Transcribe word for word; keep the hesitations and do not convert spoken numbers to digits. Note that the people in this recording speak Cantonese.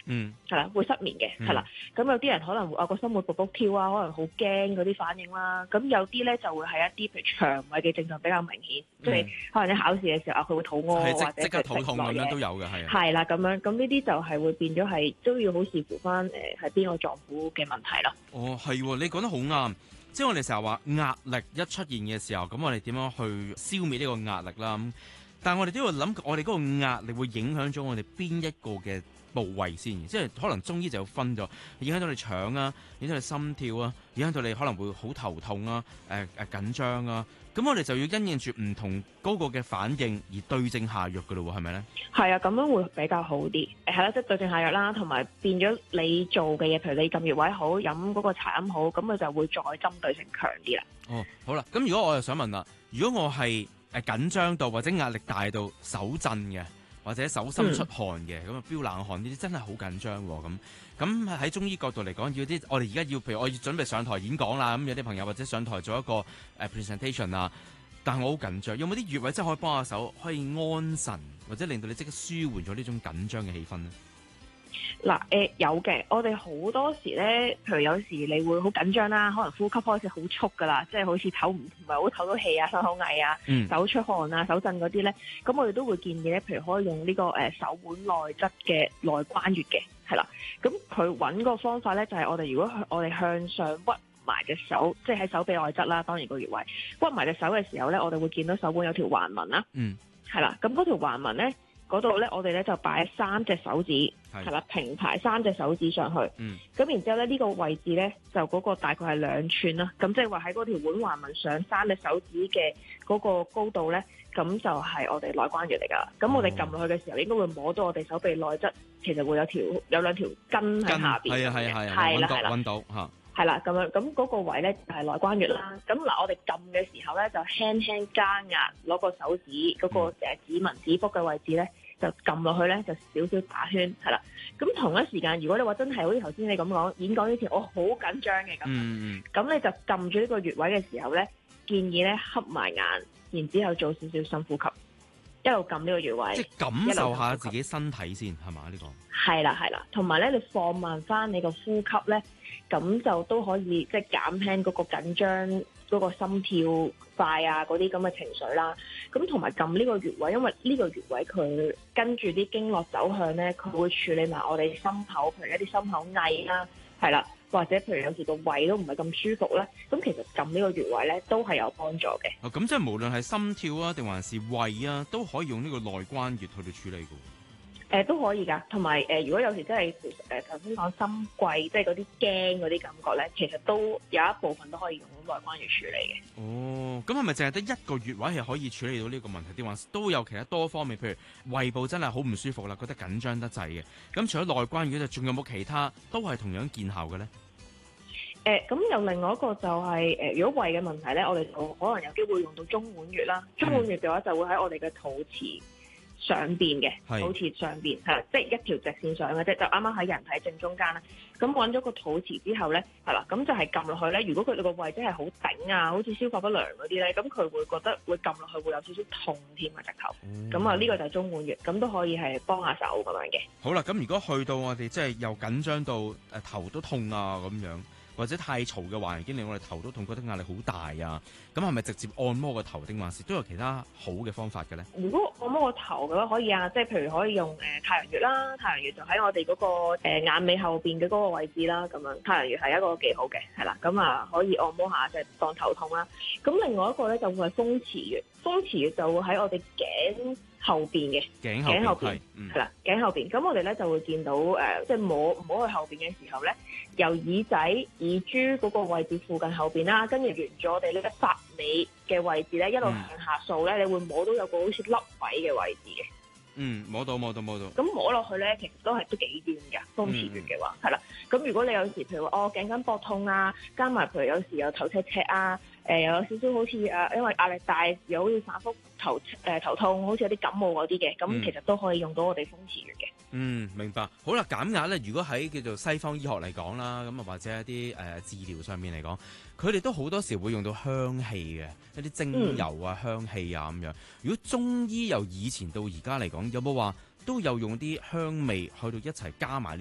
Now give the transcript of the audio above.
嗯， 係啦，會失眠嘅，係啦。咁有啲人可能會啊個心會卜卜跳啊，可能好驚嗰啲反應啦。咁有啲咧就會係一啲譬如腸胃嘅症狀比較明顯，即係可能你考試嘅時候啊，佢會肚屙或者即刻肚痛咁樣都有嘅，係啊。 係啦，咁樣咁呢啲就係會變咗係都要好視乎翻誒係邊個臟腑嘅問題咯。 哦，係，你講得好啱。即係我哋成日話壓力一出現嘅時候，咁我哋點樣去消滅呢個壓力啦？咁但係我哋都要諗，我哋嗰個壓力會影響咗我哋邊一個嘅部位先，即係可能中醫就分咗，影響到你腸啊，影響到你心跳啊，影響到你可能會好頭痛啊，誒誒緊張啊，咁我哋就要因應住唔同嗰個嘅反應而對症下藥噶咯喎，係咪咧？ 係啊，咁樣會比較好啲，係啦，即係對症下藥啦，同埋變咗你做嘅嘢，譬如你撳穴位好，飲嗰個茶飲好，咁佢就會再針對性強啲啦。 哦，好啦，咁如果我又想問啦，如果我係誒緊張到或者壓力大到手震嘅，或者手心出汗嘅，咁啊飆冷汗呢啲真係好緊張喎，咁咁喺中醫角度嚟講，要啲我哋而家要，譬如我要準備上台演講啦，咁有啲朋友或者上台做一個誒 presentation 啊，但係我好緊張，有冇啲穴位真係可以幫下手，可以安神或者令到你即刻舒緩咗呢種緊張嘅氣氛咧？ 嗱，誒有嘅，我哋好多時咧，譬如有時你會好緊張啦，可能呼吸開始好速噶啦，即係好似唞唔唔係好唞到氣啊，手口翳啊， 嗯、 手出汗啊，手震嗰啲咧，咁我哋都會建議咧，譬如可以用呢、這個誒、呃、手腕內側嘅內關穴嘅，係啦，咁佢揾個方法咧就係、是、我哋如果向我哋向上屈埋隻手，即係喺手臂內側啦，當然個穴位屈埋隻手嘅時候咧，我哋會見到手腕有條橫紋啦，嗯，係啦，咁嗰條橫紋咧。嗰度咧，我哋咧就擺三隻手指，係啦，平排三隻手指上去。嗯。咁然之後咧，呢、這個位置咧，就嗰個大概係兩寸啦。咁即係話喺嗰條腕橫紋上三隻手指嘅嗰個高度咧，咁就係我哋內關穴嚟㗎。咁我哋撳落去嘅時候，應該會摸到我哋手臂內側，其實會有條有兩條筋喺下邊。係啊係啊係啊，係啦係啦，揾到嚇。係啦，咁樣咁嗰個位咧就係內關穴啦。咁嗱，我哋撳嘅時候咧，就輕輕加壓，攞個手指嗰、那個誒指紋指腹嘅位置咧。就撳落去咧，就少少打圈，係啦。咁同一時間，如果你話真係好似頭先你咁講，演講之前我好緊張嘅咁，咁、嗯、你就撳住呢個穴位嘅時候咧，建議咧瞌埋眼，然之後做少少深呼吸，一路撳呢個穴位， 即係感受下自己身體先，係嘛？呢個係啦係啦，同埋咧你放慢翻你個呼吸咧，咁就都可以即係減輕嗰個緊張。嗰個心跳快啊，嗰啲咁嘅情緒啦，咁同埋撳呢個穴位，因為呢個穴位佢跟住啲經絡走向咧，佢會處理埋我哋心口，譬如一啲心口翳啦，係啦，或者譬如有時個胃都唔係咁舒服咧，咁其實撳呢個穴位咧都係有幫助嘅。 哦，咁即係無論係心跳啊，定還是胃啊，都可以用呢個內關穴去到處理嘅。 誒、呃、都可以㗎，同埋誒如果有時真係誒頭先講心悸，即係嗰啲驚嗰啲感覺咧，其實都有一部分都可以用到內關穴處理嘅。 哦，咁係咪淨係得一個穴位係可以處理到呢個問題？定還是都有其他多方面？譬如胃部真係好唔舒服啦，覺得緊張得滯嘅。咁除咗內關穴，就仲有冇其他都係同樣見效嘅咧？ 誒、呃、咁有另外一個就係、是、誒、呃，如果胃嘅問題咧，我哋就可能有機會用到中脘穴啦。中脘穴嘅話就會喺我哋嘅肚臍上邊嘅，肚臍上邊係啦，即係一條直線上嘅啫，就啱啱喺人體正中間啦。咁揾咗個肚臍之後咧，係啦，咁就係撳落去咧。如果佢哋個胃真係好頂啊，好似消化不良嗰啲咧，咁佢會覺得會撳落去會有少少痛添啊，直頭。咁啊、嗯，呢個就係中脘穴，咁都可以係幫下手咁樣嘅。 好啦，咁如果去到我哋即係又緊張到誒頭都痛啊咁樣。或者太嘈嘅環境令我哋頭都痛，覺得壓力好大啊！咁係咪直接按摩個頭，定還是都有其他好嘅方法嘅咧？ 如果按摩個頭嘅話，可以啊，即係譬如可以用誒、呃、太陽穴啦，太陽穴就喺我哋嗰、那個、呃、眼尾後邊嘅嗰個位置啦，咁樣太陽穴係一個幾好嘅，係啦，咁啊可以按摩下，就係、當頭痛啦。咁另外一個咧就會係風池穴，風池穴就會喺我哋頸後邊嘅頸後邊係啦，頸後邊咁、嗯、我哋咧就會見到誒、呃，即係摸摸去後邊嘅時候咧，由耳仔、耳珠嗰個位置附近後邊啦，跟住沿住我哋呢個髮尾嘅位置咧，一路向下掃咧，嗯、你會摸到有個好似凹位嘅位置嘅。 嗯，摸到摸到摸到。咁摸落去咧，其實都係都幾軟㗎。風池穴嘅話，係啦、嗯。咁如果你有時譬如話哦頸筋膊痛啊，加埋譬如有時有頭赤赤啊，誒、呃、有少少好似誒因為壓力大，又好似反覆頭誒、呃、頭痛，好似有啲感冒嗰啲嘅，咁、嗯、其實都可以用到我哋風池穴嘅。 嗯，明白。好啦，減壓咧，如果喺叫做西方醫學嚟講啦，咁啊或者一啲誒、呃、治療上面嚟講，佢哋都好多時會用到香氣嘅一啲精油啊、嗯、香氣啊咁樣。如果中醫由以前到而家嚟講，有冇話都有用啲香味去到一齊加埋呢？